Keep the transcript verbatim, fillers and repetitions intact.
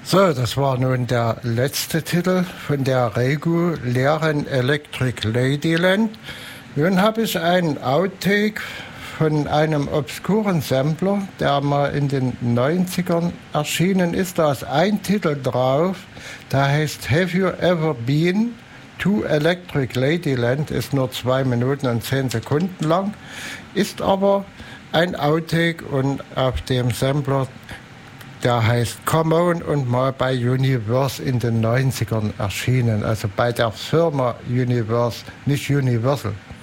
So, das war nun der letzte Titel von der regulären Electric Ladyland. Nun habe ich einen Outtake von einem obskuren Sampler, der mal in den neunzigern erschienen ist. Da ist ein Titel drauf, der heißt Have You Ever Been to Electric Ladyland, ist nur zwei Minuten und zehn Sekunden lang, ist aber ein Outtake und auf dem Sampler, der heißt Come On und mal bei Universe in den neunzigern erschienen, also bei der Firma Universe, nicht Universal.